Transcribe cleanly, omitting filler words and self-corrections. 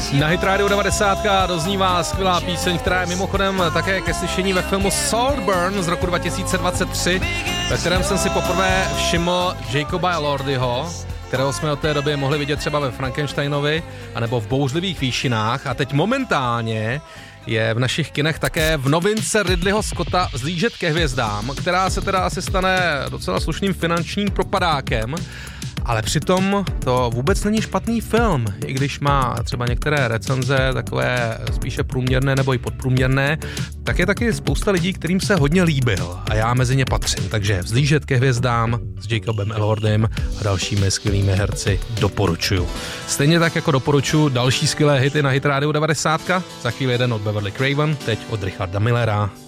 Na Hit Radio 90 doznívá skvělá píseň, která je mimochodem také ke slyšení ve filmu Saltburn z roku 2023, ve kterém jsem si poprvé všiml Jacoba Elordiho, kterého jsme od té doby mohli vidět třeba ve Frankensteinovi anebo v Bouřlivých výšinách, a teď momentálně je v našich kinech také v novince Ridleyho Scotta Zlížet ke hvězdám, která se teda asi stane docela slušným finančním propadákem. Ale přitom to vůbec není špatný film, i když má třeba některé recenze takové spíše průměrné nebo i podprůměrné, tak je taky spousta lidí, kterým se hodně líbil a já mezi ně patřím. Takže Vzlížet ke hvězdám s Jacobem Elordem a dalšími skvělými herci doporučuju. Stejně tak jako doporučuju další skvělé hity na Hit Radio 90. Za chvíli jeden od Beverly Craven, teď od Richarda Millera.